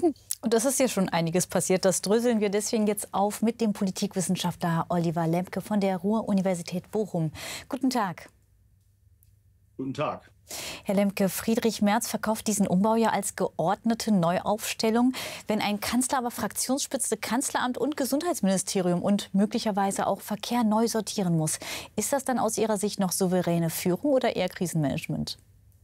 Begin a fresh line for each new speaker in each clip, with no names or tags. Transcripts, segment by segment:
Und es ist ja schon einiges passiert. Das dröseln wir deswegen jetzt auf mit dem Politikwissenschaftler Oliver Lembke von der Ruhr-Universität Bochum. Guten Tag.
Guten Tag.
Herr Lembke, Friedrich Merz verkauft diesen Umbau ja als geordnete Neuaufstellung. Wenn ein Kanzler aber Fraktionsspitze, Kanzleramt und Gesundheitsministerium und möglicherweise auch Verkehr neu sortieren muss, ist das dann aus Ihrer Sicht noch souveräne Führung oder eher Krisenmanagement?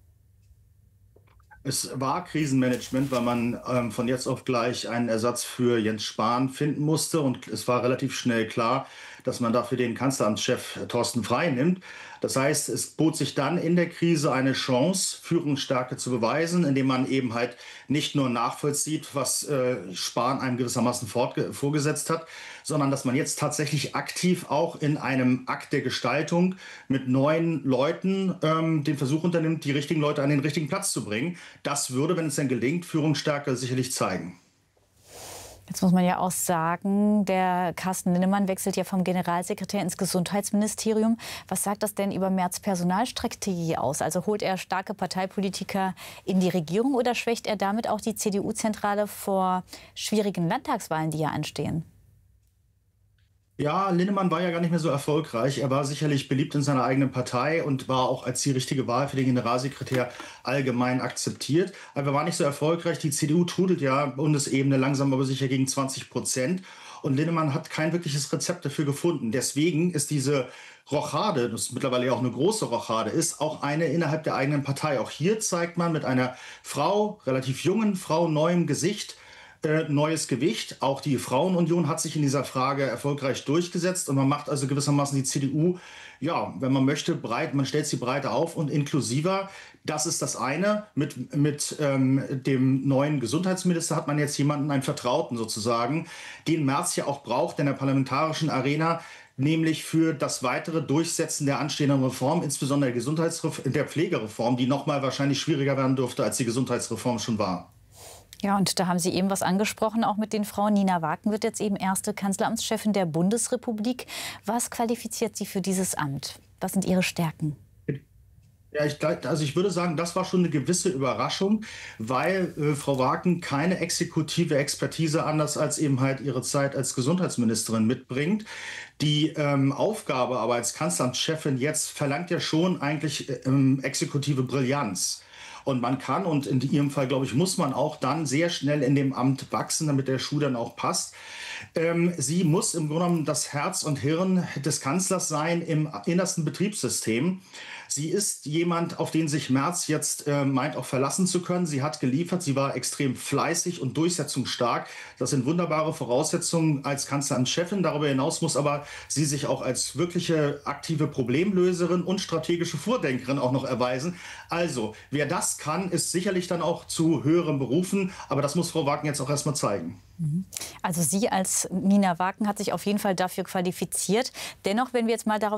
Es war Krisenmanagement, weil man von jetzt auf gleich einen Ersatz für Jens Spahn finden musste. Und es war relativ schnell klar, dass man dafür den Kanzleramtschef Thorsten Frey nimmt. Das heißt, es bot sich dann in der Krise eine Chance, Führungsstärke zu beweisen, indem man eben halt nicht nur nachvollzieht, was Spahn einem gewissermaßen vorgesetzt hat, sondern dass man jetzt tatsächlich aktiv auch in einem Akt der Gestaltung mit neuen Leuten den Versuch unternimmt, die richtigen Leute an den richtigen Platz zu bringen. Das würde, wenn es denn gelingt, Führungsstärke sicherlich zeigen.
Jetzt muss man ja auch sagen, der Carsten Linnemann wechselt ja vom Generalsekretär ins Gesundheitsministerium. Was sagt das denn über Merz' Personalstrategie aus? Also holt er starke Parteipolitiker in die Regierung oder schwächt er damit auch die CDU-Zentrale vor schwierigen Landtagswahlen, die ja anstehen?
Ja, Linnemann war ja gar nicht mehr so erfolgreich. Er war sicherlich beliebt in seiner eigenen Partei und war auch als die richtige Wahl für den Generalsekretär allgemein akzeptiert. Aber er war nicht so erfolgreich. Die CDU trudelt ja Bundesebene langsam aber sicher gegen 20%. Und Linnemann hat kein wirkliches Rezept dafür gefunden. Deswegen ist diese Rochade, das mittlerweile ja auch eine große Rochade ist, auch eine innerhalb der eigenen Partei. Auch hier zeigt man mit einer Frau, relativ jungen Frau, neuem Gesicht, neues Gewicht. Auch die Frauenunion hat sich in dieser Frage erfolgreich durchgesetzt und man macht also gewissermaßen die CDU, ja, wenn man möchte, breit, man stellt sie breiter auf und inklusiver. Das ist das eine. Mit dem neuen Gesundheitsminister hat man jetzt jemanden, einen Vertrauten sozusagen, den Merz ja auch braucht in der parlamentarischen Arena, nämlich für das weitere Durchsetzen der anstehenden Reform, insbesondere der Pflegereform, die noch mal wahrscheinlich schwieriger werden dürfte, als die Gesundheitsreform schon war.
Ja, und da haben Sie eben was angesprochen, auch mit den Frauen. Nina Waken wird jetzt eben erste Kanzleramtschefin der Bundesrepublik. Was qualifiziert sie für dieses Amt? Was sind ihre Stärken?
Ja, ich würde sagen, das war schon eine gewisse Überraschung, weil Frau Waken keine exekutive Expertise, anders als eben halt ihre Zeit als Gesundheitsministerin, mitbringt. Die Aufgabe aber als Kanzleramtschefin jetzt verlangt ja schon eigentlich exekutive Brillanz. Und man kann, und in Ihrem Fall, glaube ich, muss man auch dann sehr schnell in dem Amt wachsen, damit der Schuh dann auch passt. Sie muss im Grunde genommen das Herz und Hirn des Kanzlers sein im innersten Betriebssystem. Sie ist jemand, auf den sich Merz jetzt meint, auch verlassen zu können. Sie hat geliefert, sie war extrem fleißig und durchsetzungsstark. Das sind wunderbare Voraussetzungen als Kanzleramtschefin. Darüber hinaus muss aber sie sich auch als wirkliche aktive Problemlöserin und strategische Vordenkerin auch noch erweisen. Also, wer das kann, ist sicherlich dann auch zu höheren Berufen. Aber das muss Frau Waken jetzt auch erstmal zeigen.
Also sie als Nina Waken hat sich auf jeden Fall dafür qualifiziert. Dennoch, wenn wir jetzt mal darauf